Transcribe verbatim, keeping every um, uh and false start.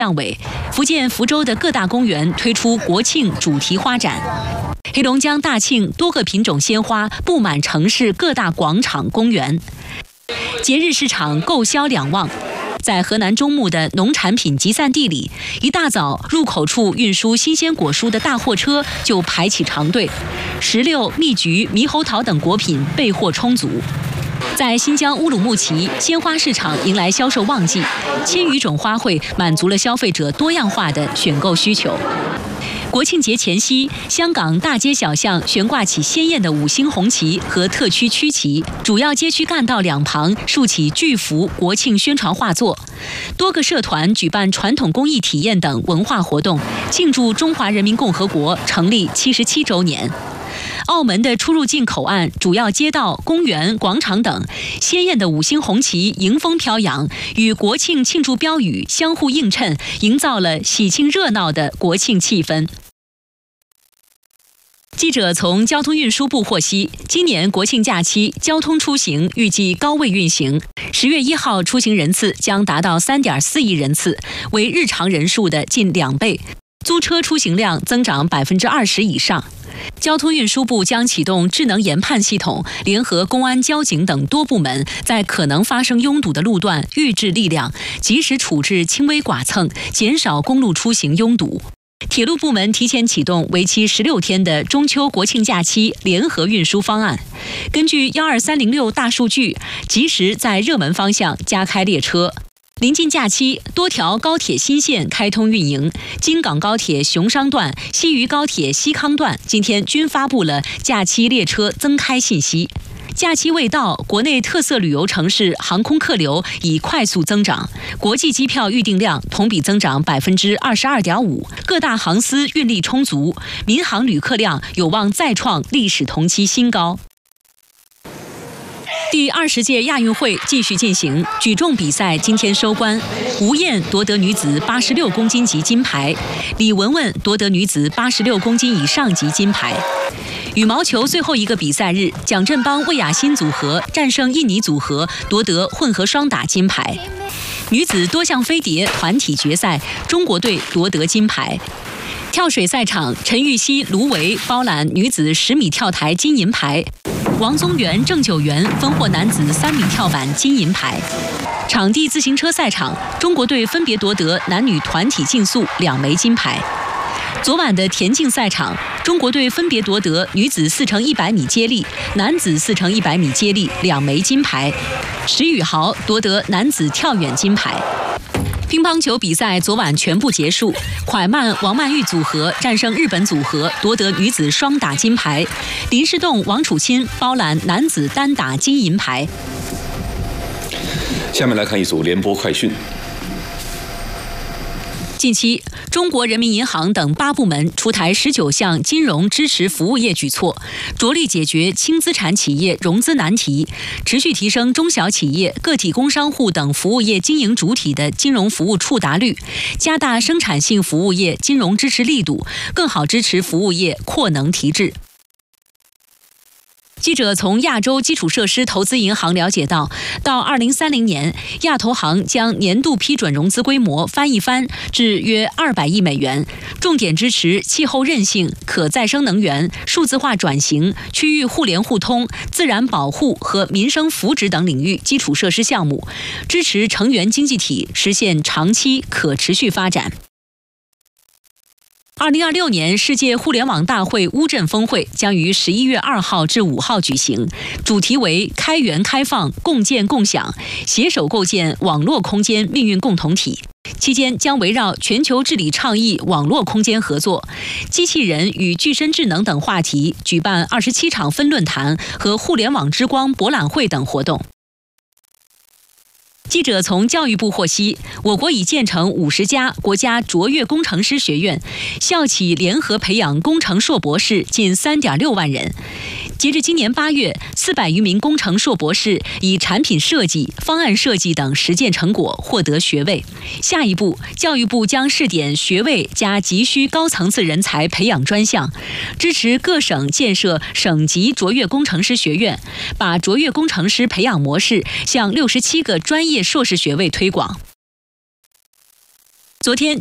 党委，福建福州的各大公园推出国庆主题花展。黑龙江大庆多个品种鲜花布满城市各大广场、公园，节日市场购销两旺。在河南中牟的农产品集散地里，一大早入口处运输新鲜果蔬的大货车就排起长队，石榴、蜜橘、猕猴桃等果品备货充足。在新疆乌鲁木齐，鲜花市场迎来销售旺季，千余种花卉满足了消费者多样化的选购需求。国庆节前夕，香港大街小巷悬挂起鲜艳的五星红旗和特区区旗，主要街区干道两旁竖起巨幅国庆宣传画作。多个社团举办传统工艺体验等文化活动，庆祝中华人民共和国成立七十七周年。澳门的出入境口岸、主要街道、公园、广场等，鲜艳的五星红旗迎风飘扬，与国庆庆祝标语相互映衬，营造了喜庆热闹的国庆气氛。记者从交通运输部获悉，今年国庆假期交通出行预计高位运行，十月一号出行人次将达到三点四亿人次，为日常人数的近两倍，租车出行量增长百分之二十以上。交通运输部将启动智能研判系统，联合公安、交警等多部门，在可能发生拥堵的路段预置力量，及时处置轻微剐蹭，减少公路出行拥堵。铁路部门提前启动为期十六天的中秋国庆假期联合运输方案，根据幺二三零六大数据，及时在热门方向加开列车。临近假期，多条高铁新线开通运营，京港高铁熊商段、西渝高铁西康段今天均发布了假期列车增开信息。假期未到，国内特色旅游城市航空客流已快速增长，国际机票预订量同比增长百分之二十二点五，各大航司运力充足，民航旅客量有望再创历史同期新高。第二十届亚运会继续进行，举重比赛今天收官，吴燕夺得女子八十六公斤级金牌，李雯雯夺得女子八十六公斤以上级金牌。羽毛球最后一个比赛日，蒋振邦魏雅欣组合战胜印尼组合，夺得混合双打金牌。女子多项飞碟团体决赛，中国队夺得金牌。跳水赛场，陈芋汐、卢维包揽女子十米跳台金银牌，王宗源、郑九元分获男子三米跳板金银牌。场地自行车赛场，中国队分别夺得男女团体竞速两枚金牌。昨晚的田径赛场，中国队分别夺得女子四乘一百米接力、男子四乘一百米接力两枚金牌。石宇豪夺得男子跳远金牌。乒乓球比赛昨晚全部结束，蒯曼王曼玉组合战胜日本组合，夺得女子双打金牌。林诗栋王楚钦包揽男子单打金银牌。 下面来看一组联播快讯。 近期，中国人民银行等八部门出台十九项金融支持服务业举措，着力解决轻资产企业融资难题，持续提升中小企业、个体工商户等服务业经营主体的金融服务触达率，加大生产性服务业金融支持力度，更好支持服务业扩能提质。记者从亚洲基础设施投资银行了解到，到二零三零年，亚投行将年度批准融资规模翻一番至约二百亿美元，重点支持气候韧性、可再生能源、数字化转型、区域互联互通、自然保护和民生福祉等领域基础设施项目，支持成员经济体实现长期可持续发展。二零二六年世界互联网大会乌镇峰会将于十一月二号至五号举行，主题为开源开放、共建共享，携手构建网络空间命运共同体。期间将围绕全球治理倡议、网络空间合作、机器人与具身智能等话题，举办二十七场分论坛和互联网之光博览会等活动。记者从教育部获悉，我国已建成五十家国家卓越工程师学院，校企联合培养工程硕博士近三点六万人。截至今年八月，四百余名工程硕博士以产品设计、方案设计等实践成果获得学位。下一步，教育部将试点学位加急需高层次人才培养专项，支持各省建设省级卓越工程师学院，把卓越工程师培养模式向六十七个专业硕士学位推广。 昨天。